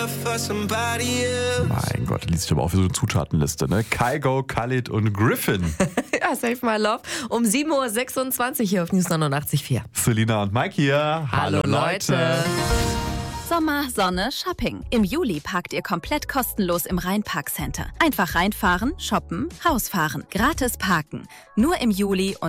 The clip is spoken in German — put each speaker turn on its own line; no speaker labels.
Mein Gott, liest sich aber auch wie so eine Zutatenliste, ne? Kygo, Khalid und Griffin.
Ja, Save My Love. Um 7.26 Uhr hier auf News 89.4.
Selina und Mike hier.
Hallo Leute.
Sommer, Sonne, Shopping. Im Juli parkt ihr komplett kostenlos im Rheinpark Center. Einfach reinfahren, shoppen, Hausfahren. Gratis parken. Nur im Juli und